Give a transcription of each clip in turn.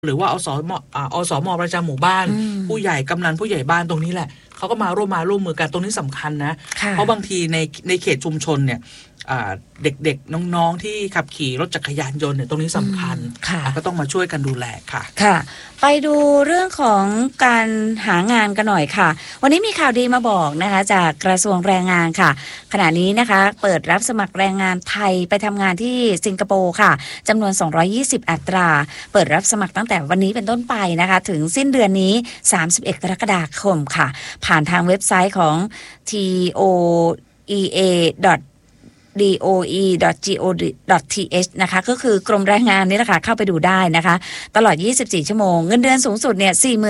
หรือว่าอสมประจำหมู่บ้านผู้ใหญ่กำนันผู้ใหญ่บ้านตรงนี้แหละเขาก็มาร่วมมือกันตรงนี้สำคัญนะเพราะบางทีในเขตชุมชนเนี่ยเด็กๆน้องๆที่ขับขี่รถจักรยานยนต์เนี่ยตรงนี้สำคัญก็ต้องมาช่วยกันดูแลค่ะค่ะไปดูเรื่องของการหางานกันหน่อยค่ะวันนี้มีข่าวดีมาบอกนะคะจากกระทรวงแรงงานค่ะขณะนี้นะคะเปิดรับสมัครแรงงานไทยไปทำงานที่สิงคโปร์ค่ะจำนวน220อัตราเปิดรับสมัครตั้งแต่วันนี้เป็นต้นไปนะคะถึงสิ้นเดือนนี้31กรกฎาคมค่ะผ่านทางเว็บไซต์ของ doe.go.th นะคะก็คือกรมแรงงานนี่แหละค่ะเข้าไปดูได้นะคะตลอด24ชั่วโมงเงินเดือนสูงสุดเนี่ย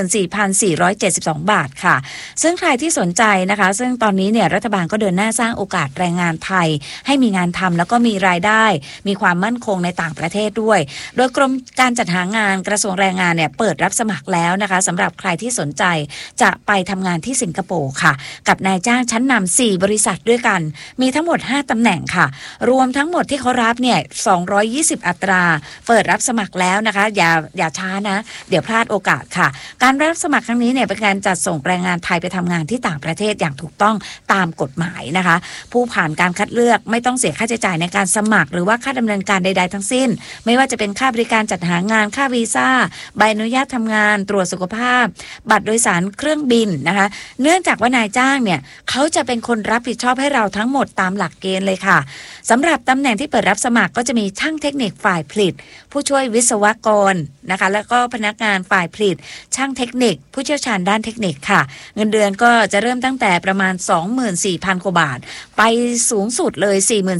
44,472 บาทค่ะซึ่งใครที่สนใจนะคะซึ่งตอนนี้เนี่ยรัฐบาลก็เดินหน้าสร้างโอกาสแรงงานไทยให้มีงานทำแล้วก็มีรายได้มีความมั่นคงในต่างประเทศด้วยโดยกรมการจัดหางานกระทรวงแรงงานเนี่ยเปิดรับสมัครแล้วนะคะสำหรับใครที่สนใจจะไปทำงานที่สิงคโปร์ค่ะกับนายจ้างชั้นนำ4บริษัทด้วยกันมีทั้งหมด5ตำแหน่งค่ะรวมทั้งหมดที่เขารับเนี่ย220อัตราเปิดรับสมัครแล้วนะคะอย่าช้านะเดี๋ยวพลาดโอกาสค่ะการรับสมัครครั้งนี้เนี่ยเป็นการจัดส่งแรงงานไทยไปทำงานที่ต่างประเทศอย่างถูกต้องตามกฎหมายนะคะผู้ผ่านการคัดเลือกไม่ต้องเสียค่าใช้จ่ายในการสมัครหรือว่าค่าดำเนินการใดๆทั้งสิ้นไม่ว่าจะเป็นค่าบริการจัดหางานค่าวีซ่าใบอนุญาตทำงานตรวจสุขภาพบัตรโดยสารเครื่องบินนะคะเนื่องจากว่านายจ้างเนี่ยเขาจะเป็นคนรับผิดชอบให้เราทั้งหมดตามหลักเกณฑ์เลยค่ะสำหรับตำแหน่งที่เปิดรับสมัครก็จะมีช่างเทคนิคฝ่ายผลิตผู้ช่วยวิศวกรนะคะแล้วก็พนักงานฝ่ายผลิตช่างเทคนิคผู้เชี่ยวชาญด้านเทคนิคค่ะเงินเดือนก็จะเริ่มตั้งแต่ประมาณ 24,000 กว่าบาทไปสูงสุดเลย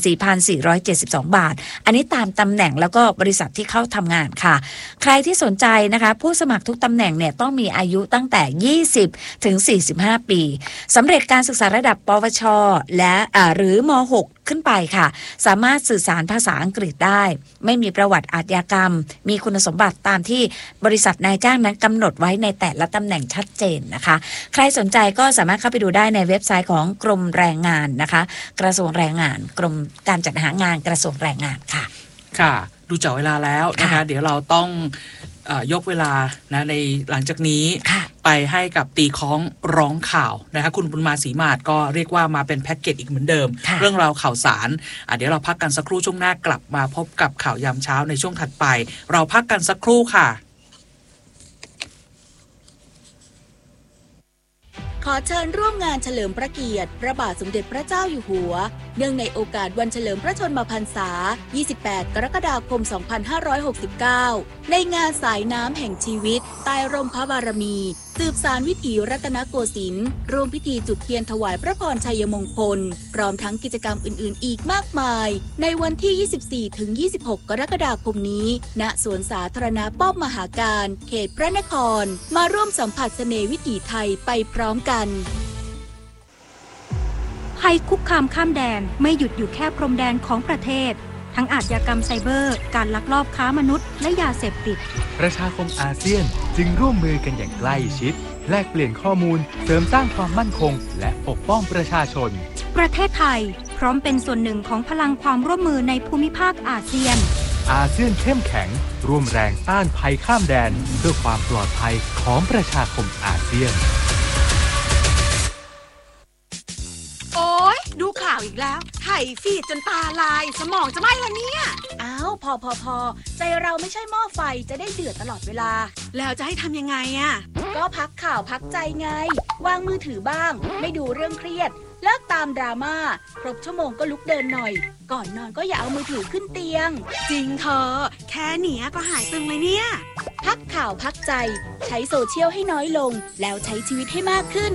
44,472 บาทอันนี้ตามตำแหน่งแล้วก็บริษัทที่เข้าทำงานค่ะใครที่สนใจนะคะผู้สมัครทุกตำแหน่งเนี่ยต้องมีอายุตั้งแต่20ถึง45ปีสำเร็จการศึกษาระดับปวชและหรือม.6ขึ้นไปค่ะสามารถสื่อสารภาษาอังกฤษได้ไม่มีประวัติอาชญากรรมมีคุณสมบัติตามที่บริษัทนายจ้างนั้นกำหนดไว้ในแต่ละตำแหน่งชัดเจนนะคะใครสนใจก็สามารถเข้าไปดูได้ในเว็บไซต์ของกรมแรงงานนะคะกระทรวงแรงงานกรมการจัดหางานกระทรวงแรงงานค่ะค่ะดูจากเวลาแล้วนะคะเดี๋ยวเราต้องยกเวลานะในหลังจากนี้ไปให้กับตีค้องร้องข่าวนะคะคุณบุญมาศรีมาศก็เรียกว่ามาเป็นแพ็กเกจอีกเหมือนเดิมเรื่องราวข่าวสารเดี๋ยวเราพักกันสักครู่ช่วงหน้ากลับมาพบกับข่าวยามเช้าในช่วงถัดไปเราพักกันสักครู่ค่ะขอเชิญร่วมงานเฉลิมพระเกียรติพระบาทสมเด็จพระเจ้าอยู่หัวเนื่องในโอกาสวันเฉลิมพระชนมพรรษา 28 กรกฎาคม 2569 ในงานสายน้ำแห่งชีวิตใต้ร่มพระบารมีสืบสานวิถีรัตนโกสินทร์ร่วมพิธีจุดเทียนถวายพระพรชัยมงคลพร้อมทั้งกิจกรรมอื่นๆอีกมากมายในวันที่ 24-26 กรกฎาคมนี้ณสวนสาธารณะป้อมมหาการเขตพระนครมาร่วมสัมผัสเสน่ห์วิถีไทยไปพร้อมกันภัยคุกคามข้ามแดนไม่หยุดอยู่แค่พรมแดนของประเทศทั้งอาชญากรรมไซเบอร์การลักลอบค้ามนุษย์และยาเสพติดประชาคมอาเซียนจึงร่วมมือกันอย่างใกล้ชิดแลกเปลี่ยนข้อมูลเสริมสร้างความมั่นคงและปกป้องประชาชนประเทศไทยพร้อมเป็นส่วนหนึ่งของพลังความร่วมมือในภูมิภาคอาเซียนอาเซียนเข้มแข็งร่วมแรงต้านภัยข้ามแดนเพื่อความปลอดภัยของประชาคมอาเซียนดูข่าวอีกแล้วไถฟีดจนตาลายสมองจะไหม้ละเนี่ยอ้าวพอใจเราไม่ใช่หม้อไฟจะได้เดือดตลอดเวลาแล้วจะให้ทำยังไงอ่ะก็พักข่าวพักใจไงวางมือถือบ้างไม่ดูเรื่องเครียดเลิกตามดราม่าครบชั่วโมงก็ลุกเดินหน่อยก่อนนอนก็อย่าเอามือถือขึ้นเตียงจริงเธอแค่เนี้ยก็หายตึงเลยเนี่ยพักข่าวพักใจใช้โซเชียลให้น้อยลงแล้วใช้ชีวิตให้มากขึ้น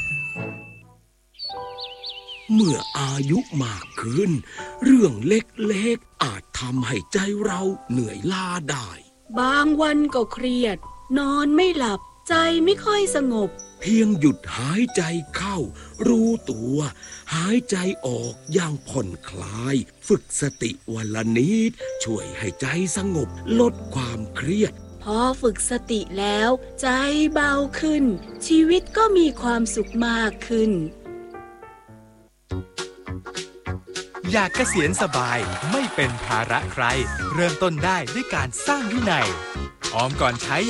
เมื่ออายุมากขึ้นเรื่องเล็กๆอาจทำให้ใจเราเหนื่อยล้าได้บางวันก็เครียดนอนไม่หลับใจไม่ค่อยสงบเพียงหยุดหายใจเข้ารู้ตัวหายใจออกอย่างผ่อนคลายฝึกสติวันละนิดช่วยให้ใจสงบลดความเครียดพอฝึกสติแล้วใจเบาขึ้นชีวิตก็มีความสุขมากขึ้นอยากเกษียณสบายไม่เป็นภาระใครเริ่มต้นได้ด้วยการสร้างวินัยออมก่อนใช้